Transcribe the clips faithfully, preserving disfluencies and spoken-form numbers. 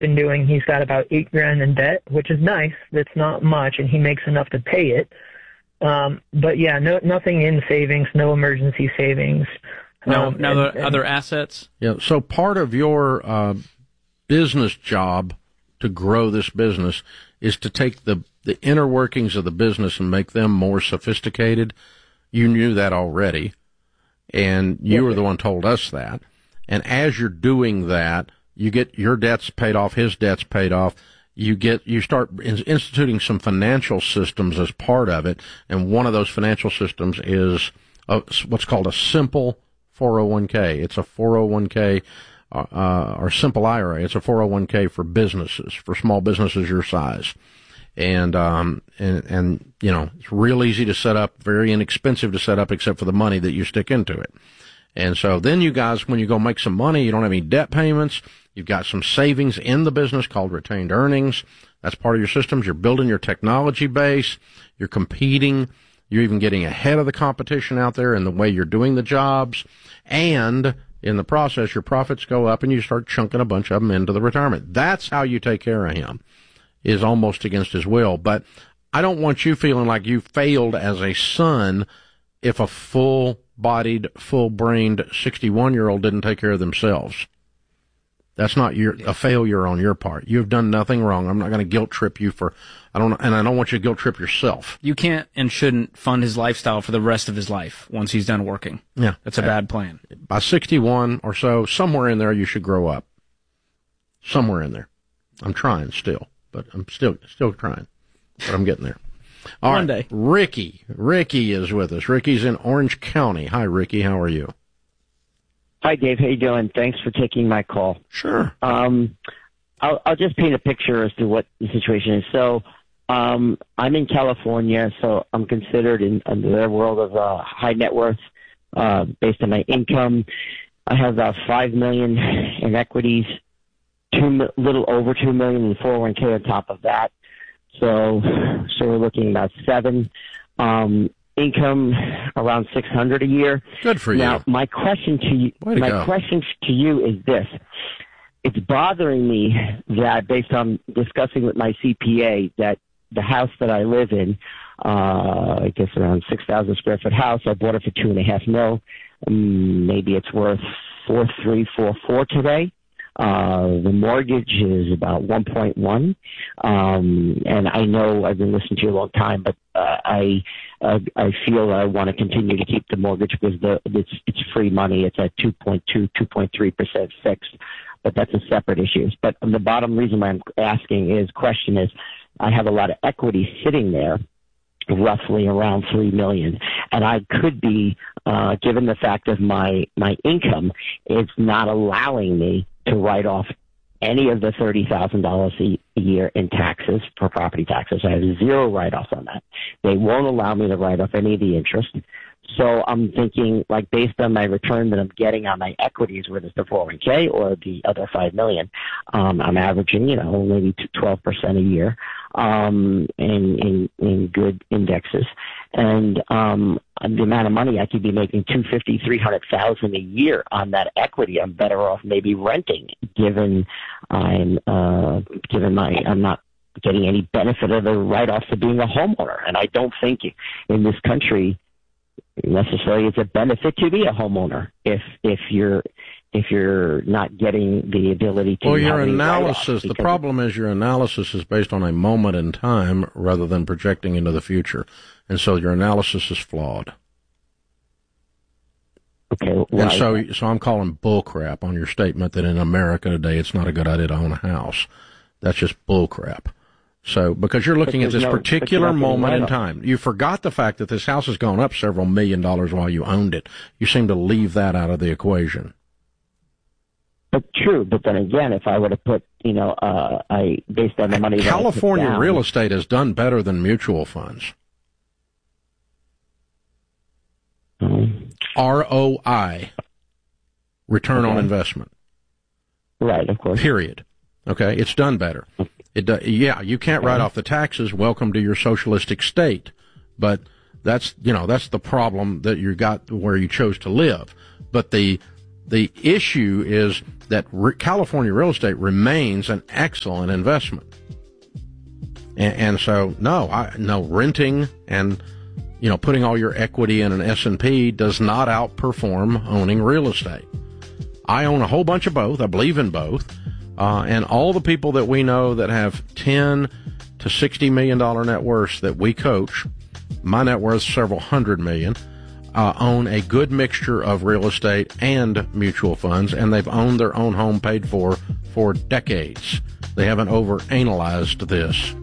been doing, he's got about eight grand in debt, which is nice. That's not much, and he makes enough to pay it. Um, but yeah, no, nothing in savings, no emergency savings. No, um, no and, and, other assets. Yeah. So part of your uh, business job to grow this business is to take the the inner workings of the business and make them more sophisticated. You knew that already, and you yes, were sir. the one who told us that. And as you're doing that, you get your debts paid off, his debts paid off. You get, you start instituting some financial systems as part of it. And one of those financial systems is a, what's called a simple four oh one k. It's a four oh one k, uh, or simple I R A. It's a four oh one k for businesses, for small businesses your size. And, um, and, and, you know, it's real easy to set up, very inexpensive to set up, except for the money that you stick into it. And so then you guys, when you go make some money, you don't have any debt payments. You've got some savings in the business called retained earnings. That's part of your systems. You're building your technology base. You're competing. You're even getting ahead of the competition out there in the way you're doing the jobs. And in the process, your profits go up and you start chunking a bunch of them into the retirement. That's how you take care of him, is almost against his will. But I don't want you feeling like you failed as a son if a full-bodied, full-brained sixty-one-year-old didn't take care of themselves. That's not your, a failure on your part. You've done nothing wrong. I'm not going to guilt trip you for, I don't, and I don't want you to guilt trip yourself. You can't and shouldn't fund his lifestyle for the rest of his life once he's done working. Yeah. That's a bad plan. By sixty-one or so, somewhere in there you should grow up. Somewhere in there. I'm trying still, but I'm still, still trying, but I'm getting there. All One right. day. Ricky. Ricky is with us. Ricky's in Orange County. Hi, Ricky. How are you? Hi, Dave. How you doing? Thanks for taking my call. Sure. Um, I'll, I'll just paint a picture as to what the situation is. So, um, I'm in California, so I'm considered in, in their world of uh, high net worth uh, based on my income. I have about five million in equities, two little over two million in four oh one k on top of that. So, so we're looking about seven. Um, income around six hundred a year. Good for you. Now, my question to you, Way to my go. question to you is this: it's bothering me that, based on discussing with my C P A, that the house that I live in, uh, I guess around six thousand square foot house, I bought it for two and a half mil. Um, maybe it's worth four three four four today. Uh, the mortgage is about one point one. Um, and I know I've been listening to you a long time, but, uh, I, uh, I feel I want to continue to keep the mortgage because the, it's, it's free money. It's at two point two, two point three percent fixed, but that's a separate issue. But the bottom reason why I'm asking is, question is, I have a lot of equity sitting there, roughly around three million, and I could be, uh, given the fact of my, my income, it's not allowing me to write off any of the thirty thousand dollars a year in taxes for property taxes. I have zero write-offs on that. They won't allow me to write off any of the interest. So I'm thinking, like, based on my return that I'm getting on my equities, whether it's the four oh one k or the other five million, um, I'm averaging, you know, maybe twelve percent a year, um, in, in, in good indexes. And, um, the amount of money I could be making, two fifty, three hundred thousand a year on that equity, I'm better off maybe renting, given I'm, uh, given my, I'm not getting any benefit of the write-offs of being a homeowner. And I don't think in this country, necessarily it's a benefit to be a homeowner if if you're if you're not getting the ability to. Well, your analysis, the problem is your analysis is based on a moment in time rather than projecting into the future, and so your analysis is flawed. Okay, well, and so so I'm calling bullcrap on your statement that in America today it's not a good idea to own a house. That's just bullcrap. So, because you're looking at this no, particular moment in time, you forgot the fact that this house has gone up several million dollars while you owned it. You seem to leave that out of the equation. But true, but then again, if I were to put, you know, uh, I based on the money that California I put down, real estate has done better than mutual funds. Um, R O I, return okay. on investment. Right, of course. Period. Okay, it's done better. It do, yeah, you can't write off the taxes. Welcome to your socialistic state. But that's, you know, that's the problem that you got where you chose to live. But the The issue is that re- California real estate remains an excellent investment. And, and so, no, I, no, renting and, you know, putting all your equity in an S and P does not outperform owning real estate. I own a whole bunch of both. I believe in both. Uh, and all the people that we know that have ten to sixty million dollars net worths that we coach, my net worth is several hundred million, uh, own a good mixture of real estate and mutual funds, and they've owned their own home paid for for decades. They haven't overanalyzed this.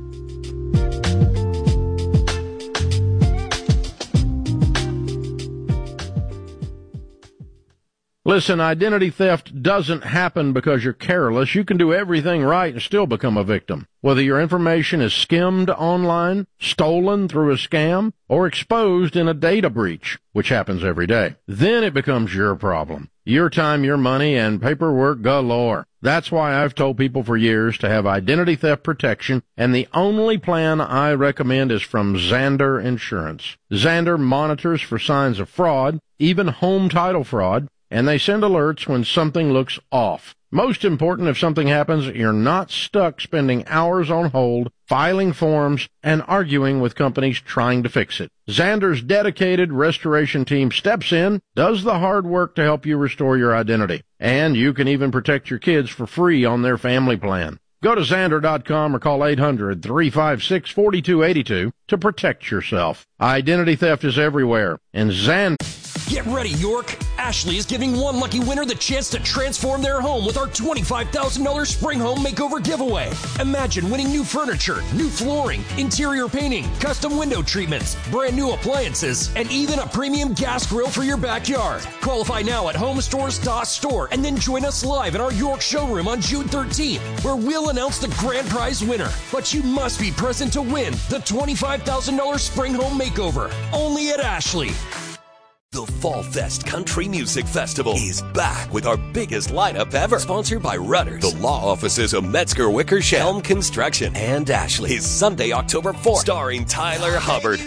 Listen, identity theft doesn't happen because you're careless. You can do everything right and still become a victim. Whether your information is skimmed online, stolen through a scam, or exposed in a data breach, which happens every day, then it becomes your problem. Your time, your money, and paperwork galore. That's why I've told people for years to have identity theft protection, and the only plan I recommend is from Zander Insurance. Zander monitors for signs of fraud, even home title fraud, and they send alerts when something looks off. Most important, if something happens, you're not stuck spending hours on hold, filing forms, and arguing with companies trying to fix it. Zander's dedicated restoration team steps in, does the hard work to help you restore your identity. And you can even protect your kids for free on their family plan. Go to Zander dot com or call eight hundred, three five six, four two eight two to protect yourself. Identity theft is everywhere, and Zander... Get ready, York! Ashley is giving one lucky winner the chance to transform their home with our twenty-five thousand dollars Spring Home Makeover giveaway. Imagine winning new furniture, new flooring, interior painting, custom window treatments, brand new appliances, and even a premium gas grill for your backyard. Qualify now at homestores dot store and then join us live in our York showroom on June thirteenth, where we'll announce the grand prize winner. But you must be present to win the twenty-five thousand dollars Spring Home Makeover, only at Ashley. The Fall Fest Country Music Festival is back with our biggest lineup ever. Sponsored by Rudders, the law offices of Metzger Wickersham, Helm Construction, and Ashley. Is Sunday, October fourth. Starring Tyler Hubbard,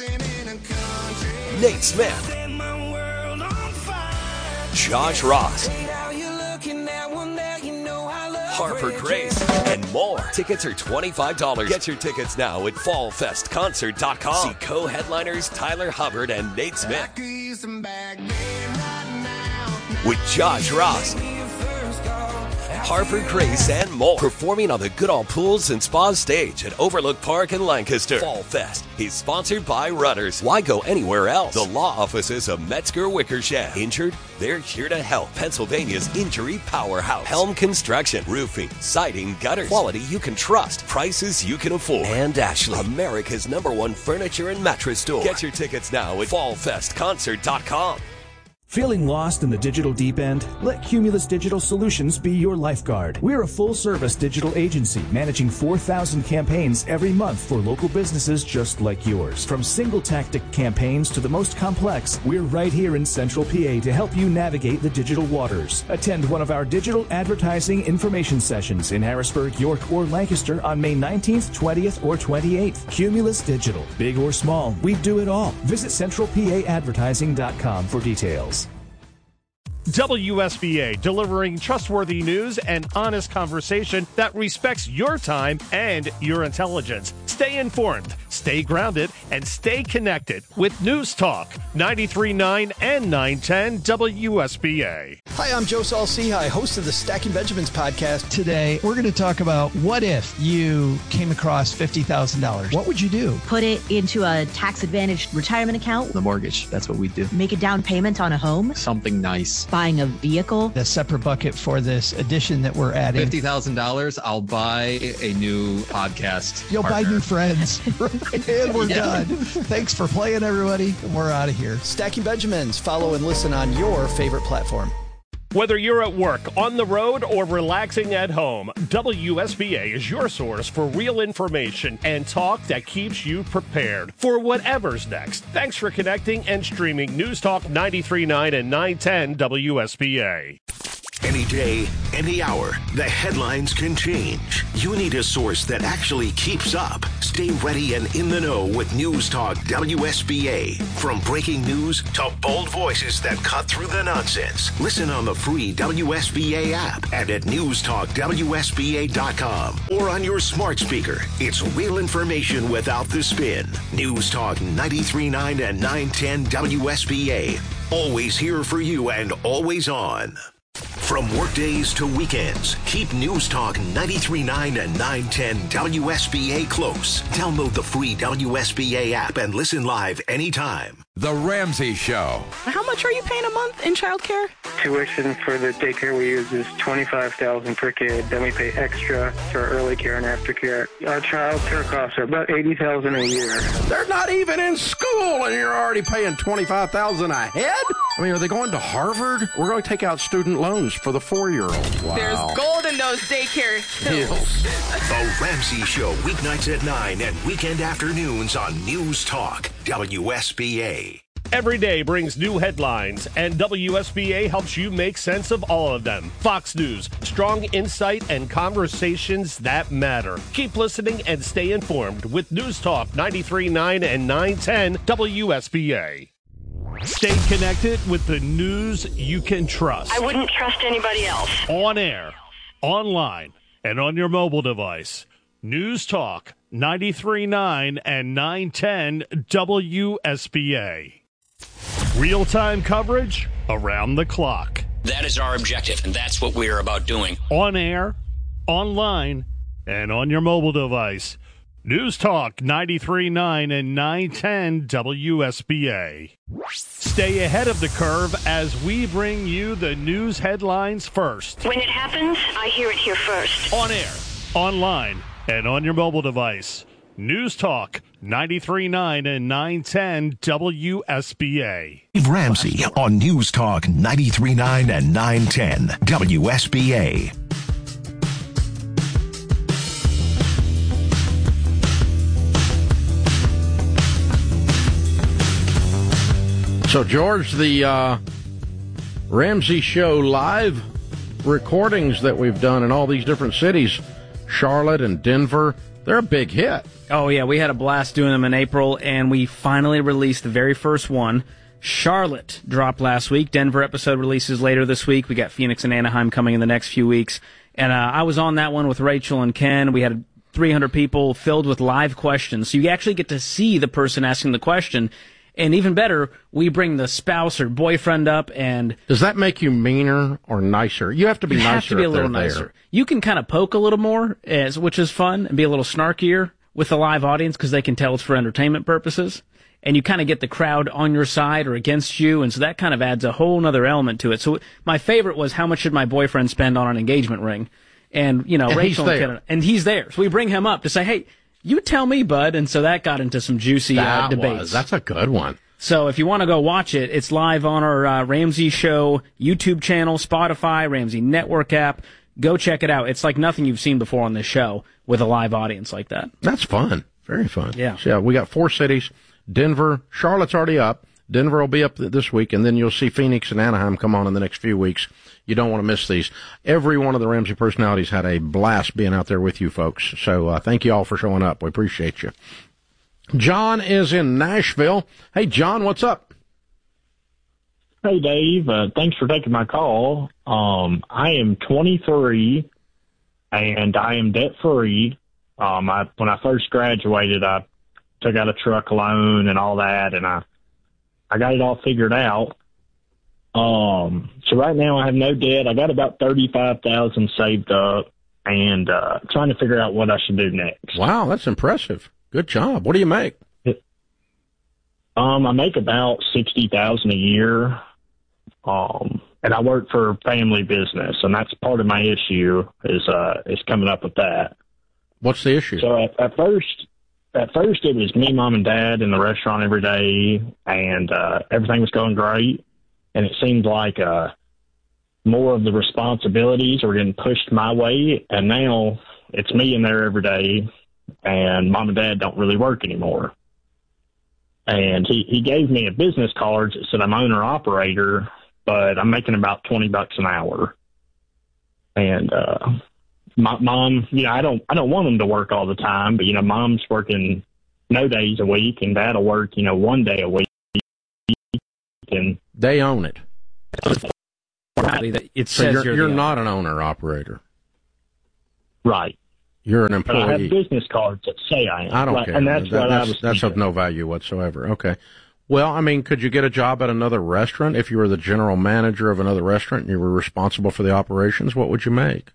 Nate Smith, Josh Ross, Harper Grace, and more. Tickets are twenty-five dollars. Get your tickets now at fall fest concert dot com. See co-headliners Tyler Hubbard and Nate Smith. With Josh Ross, Harper Grace, and more. Performing on the Goodall Pools and Spa stage at Overlook Park in Lancaster. Fall Fest is sponsored by Rudders. Why go anywhere else? The law offices of Metzger Wickersham. Injured? They're here to help. Pennsylvania's injury powerhouse. Helm Construction. Roofing, siding, gutters. Quality you can trust. Prices you can afford. And Ashley, America's number one furniture and mattress store. Get your tickets now at fall fest concert dot com. Feeling lost in the digital deep end? Let Cumulus Digital Solutions be your lifeguard. We're a full-service digital agency managing four thousand campaigns every month for local businesses just like yours. From single-tactic campaigns to the most complex, we're right here in Central P A to help you navigate the digital waters. Attend one of our digital advertising information sessions in Harrisburg, York, or Lancaster on May nineteenth, twentieth, or twenty-eighth. Cumulus Digital. Big or small, we do it all. Visit central p a advertising dot com for details. W S B A, delivering trustworthy news and honest conversation that respects your time and your intelligence. Stay informed, stay grounded, and stay connected with News Talk ninety-three point nine and nine ten W S B A. Hi, I'm Joe Saul-Sehy, host of the Stacking Benjamins podcast. Today, we're going to talk about what if you came across fifty thousand dollars. What would you do? Put it into a tax-advantaged retirement account. The mortgage, that's what we do. Make a down payment on a home. Something nice. Buying a vehicle. A separate bucket for this edition that we're adding. fifty thousand dollars, I'll buy a new podcast You'll partner. buy new friends. And we're Yeah. done. Thanks for playing, everybody. And we're out of here. Stacking Benjamins. Follow and listen on your favorite platform. Whether you're at work, on the road, or relaxing at home, W S B A is your source for real information and talk that keeps you prepared for whatever's next. Thanks for connecting and streaming News Talk ninety-three point nine and nine ten W S B A. Any day, any hour, the headlines can change. You need a source that actually keeps up. Stay ready and in the know with News Talk W S B A. From breaking news to bold voices that cut through the nonsense. Listen on the free W S B A app and at news talk W S B A dot com or on your smart speaker. It's real information without the spin. News Talk ninety-three point nine and nine ten W S B A. Always here for you and always on. From workdays to weekends, keep News Talk ninety-three point nine and nine ten W S B A close. Download the free W S B A app and listen live anytime. The Ramsey Show. How much are you paying a month in childcare? Tuition for the daycare we use is twenty-five thousand dollars per kid. Then we pay extra for early care and aftercare. Our child care costs are about eighty thousand dollars a year. They're not even in school, and you're already paying twenty-five thousand dollars a head? I mean, are they going to Harvard? We're going to take out student loans for the four-year-old. Wow. There's gold in those daycare hills. The Ramsey Show, weeknights at nine and weekend afternoons on News Talk W S B A. Every day brings new headlines, and W S B A helps you make sense of all of them. Fox News, strong insight and conversations that matter. Keep listening and stay informed with News Talk ninety-three point nine and nine ten W S B A. Stay connected with the news you can trust. I wouldn't trust anybody else. On air, online, and on your mobile device. News Talk ninety-three point nine and nine ten W S B A. Real-time coverage around the clock. That is our objective, and that's what we're about doing. On air, online, and on your mobile device. News Talk ninety-three point nine and nine ten W S B A. Stay ahead of the curve as we bring you the news headlines first. When it happens, I hear it here first. On air, online, and on your mobile device. News Talk ninety-three point nine and nine ten W S B A. Dave Ramsey on News Talk ninety-three point nine and nine ten W S B A. So, George, the uh, Ramsey Show live recordings that we've done in all these different cities, Charlotte and Denver, they're a big hit. Oh, yeah, we had a blast doing them in April, and we finally released the very first one. Charlotte dropped last week. Denver episode releases later this week. We got Phoenix and Anaheim coming in the next few weeks. And uh, I was on that one with Rachel and Ken. We had three hundred people filled with live questions. So you actually get to see the person asking the question. And even better, we bring the spouse or boyfriend up, and does that make you meaner or nicer? You have to be you nicer. Have to be a little there. nicer. You can kind of poke a little more, as which is fun, and be a little snarkier with the live audience because they can tell it's for entertainment purposes. And you kind of get the crowd on your side or against you, and so that kind of adds a whole other element to it. So my favorite was, how much should my boyfriend spend on an engagement ring? And you know, and Rachel he's and, Ken, and he's there, so we bring him up to say, "Hey, you tell me, bud." And so that got into some juicy that uh, debates. Was, that's a good one. So if you want to go watch it, it's live on our uh, Ramsey Show YouTube channel, Spotify, Ramsey Network app. Go check it out. It's like nothing you've seen before on this show with a live audience like that. That's fun. Very fun. Yeah. So, yeah, we got four cities. Denver, Charlotte's already up. Denver will be up this week, and then you'll see Phoenix and Anaheim come on in the next few weeks. You don't want to miss these. Every one of the Ramsey personalities had a blast being out there with you folks. So uh, thank you all for showing up. We appreciate you. John is in Nashville. Hey, John, what's up? Hey, Dave. Uh, thanks for taking my call. Um, I am twenty-three, and I am debt-free. Um, I, when I first graduated, I took out a truck loan and all that, and I I got it all figured out. Um, so right now I have no debt. I got about thirty-five thousand dollars saved up, and uh, trying to figure out what I should do next. Wow, that's impressive. Good job. What do you make? Um, I make about sixty thousand dollars a year. Um, and I work for family business, and that's part of my issue is, uh, is coming up with that. What's the issue? So at, at first, at first it was me, mom, and dad in the restaurant every day, and, uh, everything was going great. And it seemed like, uh, more of the responsibilities were getting pushed my way. And now it's me in there every day, and mom and dad don't really work anymore. And he, he gave me a business card that said I'm owner operator, but I'm making about twenty bucks an hour. And uh, my mom, you know, I don't, I don't want them to work all the time, but you know, mom's working no days a week, and dad'll work, you know, one day a week. And they own it. It so says you're, you're, you're the not an owner operator, right? You're an But I employee. have business cards that say I am. I don't right? care. And that's That- what that's, I was. that's of no value whatsoever. Okay. Well, I mean, could you get a job at another restaurant if you were the general manager of another restaurant and you were responsible for the operations? What would you make?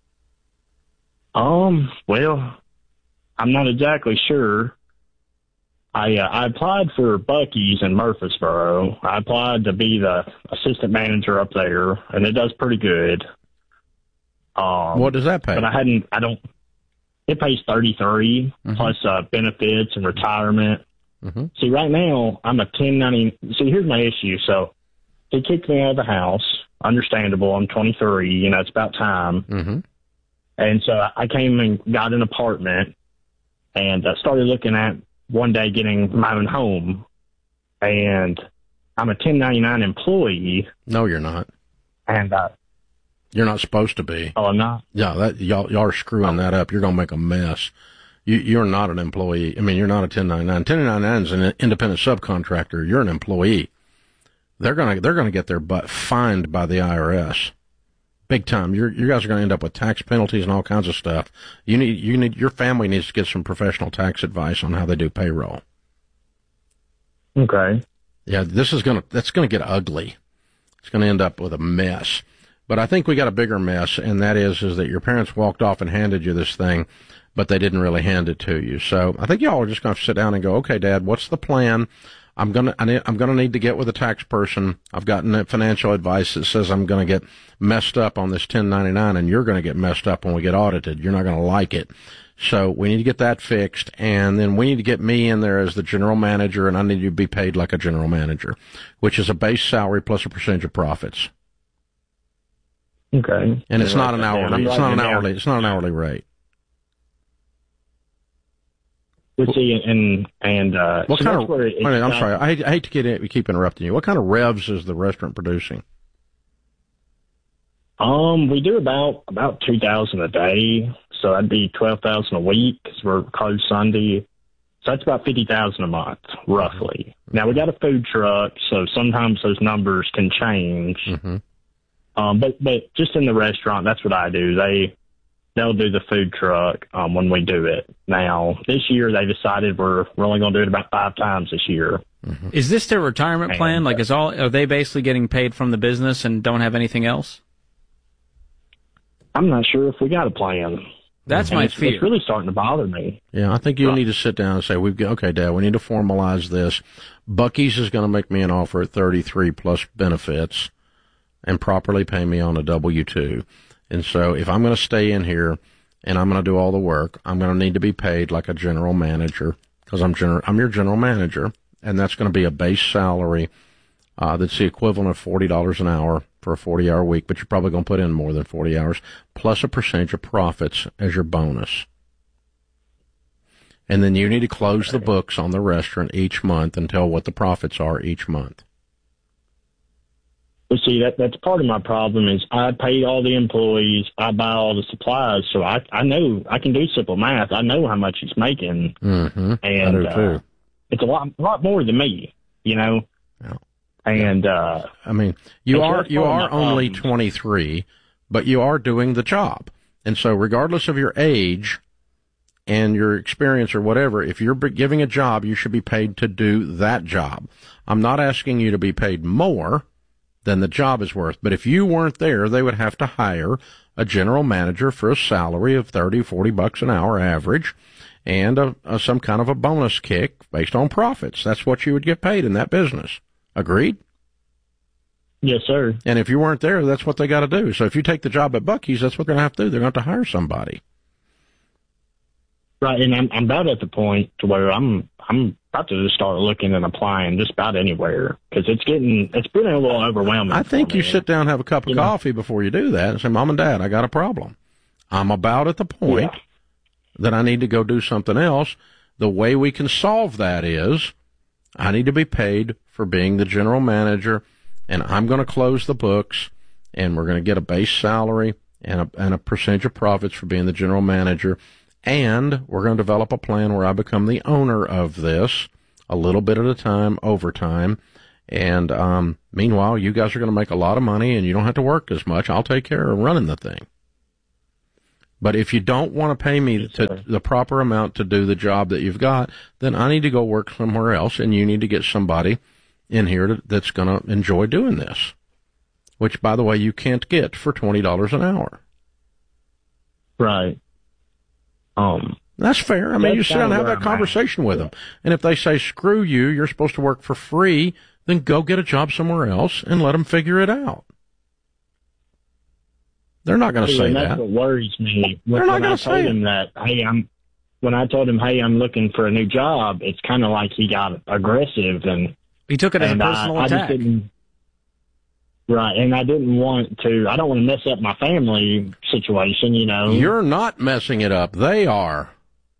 Um. Well, I'm not exactly sure. I uh, I applied for Buc-ee's in Murfreesboro. I applied to be the assistant manager up there, and it does pretty good. Um, What does that pay? But I hadn't. I don't. It pays thirty-three Mm-hmm. plus uh, benefits and retirement. Mm-hmm. See, right now I'm a ten ninety. See, here's my issue. So they kicked me out of the house. Understandable. I'm twenty-three. You know, it's about time. Mm-hmm. And so I came and got an apartment, and uh, started looking at one day getting my own home. And I'm a ten ninety-nine employee. No, you're not. And uh, You're not supposed to be. Oh, I'm not? Yeah, that, y'all, y'all are screwing that up. You're going to make a mess. You, you're not an employee. I mean, you're not a ten ninety-nine. ten ninety-nine is an independent subcontractor. You're an employee. They're going to, they're going to get their butt fined by the I R S. Big time. You're, you guys are going to end up with tax penalties and all kinds of stuff. You need, you need, your family needs to get some professional tax advice on how they do payroll. Okay. Yeah, this is going to, that's going to get ugly. It's going to end up with a mess. But I think we got a bigger mess, and that is, is that your parents walked off and handed you this thing, but they didn't really hand it to you. So I think y'all are just going to sit down and go, okay, Dad, what's the plan? I'm gonna, I need, I'm gonna need to get with a tax person. I've gotten financial advice that says I'm gonna get messed up on this ten ninety-nine, and you're gonna get messed up when we get audited. You're not gonna like it. So we need to get that fixed, and then we need to get me in there as the general manager, and I need to be paid like a general manager, which is a base salary plus a percentage of profits. Okay. And it's Yeah, not an right. hourly. I'm It's not an writing it hourly. down. It's not an hourly rate. Let's see, and and uh, What so kind that's of? where it- wait a minute, I'm it's sorry. not- I hate, I hate to get in, keep interrupting you. What kind of revs is the restaurant producing? Um, we do about about two thousand a day, so that'd be twelve thousand a week because we're closed Sunday. So that's about fifty thousand a month, roughly. Now we got a food truck, so sometimes those numbers can change. Mm-hmm. Um, but but just in the restaurant, that's what I do. They they'll do the food truck um, when we do it. Now this year they decided we're we're only going to do it about five times this year. Is this their retirement plan? Like, is all are they basically getting paid from the business and don't have anything else? I'm not sure if we got a plan. That's And my it's, fear. It's really starting to bother me. Yeah, I think you need to sit down and say, "We've got okay, Dad. We need to formalize this. Buc-ee's is going to make me an offer at thirty-three plus benefits, and properly pay me on a W two. And so, if I'm going to stay in here and I'm going to do all the work, I'm going to need to be paid like a general manager because I'm gener- I'm your general manager, and that's going to be a base salary uh, that's the equivalent of forty dollars an hour for a forty-hour week. But you're probably going to put in more than forty hours, plus a percentage of profits as your bonus." And then you need to close the books on the restaurant each month and tell what the profits are each month. But see, that that's part of my problem is I pay all the employees, I buy all the supplies, so I I know I can do simple math. I know how much he's making, Mm-hmm. and I do uh, too. it's a lot a lot more than me, you know. Yeah. And uh, I mean, you and so are that's you part of are my only problem. twenty-three, but you are doing the job. And so regardless of your age and your experience or whatever, if you're b- giving a job, you should be paid to do that job. I'm not asking you to be paid more than the job is worth, but if you weren't there, they would have to hire a general manager for a salary of thirty, forty bucks an hour average and a, a, some kind of a bonus kick based on profits. That's what you would get paid in that business. Agreed? yes, sir. And if you weren't there, that's what they got to do. So if you take the job at Buc-ee's, that's what they're going to have to do. They're going to have to hire somebody. Right, and I'm I'm about at the point to where I'm I'm about to just start looking and applying just about anywhere because it's getting it's been a little overwhelming. I think for you me. sit down and have a cup of You know? coffee before you do that and say, "Mom and Dad, I got a problem. I'm about at the point Yeah. that I need to go do something else. The way we can solve that is I need to be paid for being the general manager, and I'm going to close the books, and we're going to get a base salary and a, and a percentage of profits for being the general manager. And we're going to develop a plan where I become the owner of this, a little bit at a time, over time. And um, meanwhile, you guys are going to make a lot of money, and you don't have to work as much. I'll take care of running the thing. But if you don't want to pay me to, the proper amount to do the job that you've got, then I need to go work somewhere else, and you need to get somebody in here to, that's going to enjoy doing this, which, by the way, you can't get for twenty dollars an hour. Right. Um, That's fair. I mean, you sit down and have that conversation with them. And if they say, screw you, you're supposed to work for free, then go get a job somewhere else and let them figure it out. They're not going to say that's that. That's what worries me. They're when not going I to told say him it. that, hey, I'm, when I told him, hey, I'm looking for a new job, it's kind of like he got aggressive. And he took it as a personal I, attack. I just didn't, right, and I didn't want to, I don't want to mess up my family situation, you know. You're not messing it up. They are.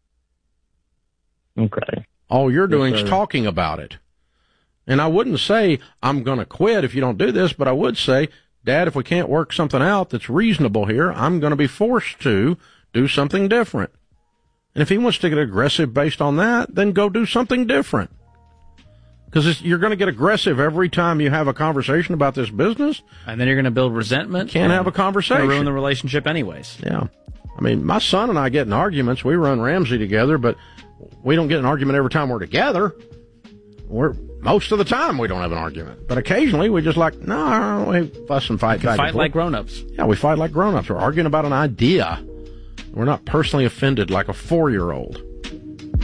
Okay. All you're doing Yes, is sir. talking about it. And I wouldn't say, I'm going to quit if you don't do this, but I would say, Dad, if we can't work something out that's reasonable here, I'm going to be forced to do something different. And if he wants to get aggressive based on that, then go do something different. Because you're going to get aggressive every time you have a conversation about this business. And then you're going to build resentment. Can't have a conversation. Ruin the relationship anyways. Yeah. I mean, my son and I get in arguments. We run Ramsey together, but we don't get an argument every time we're together. We're most of the time we don't have an argument, but occasionally we just like no, we fuss and fight. Back Fight and like forth. grown-ups. Yeah, we fight like grown-ups. We're arguing about an idea. We're not personally offended like a four-year-old.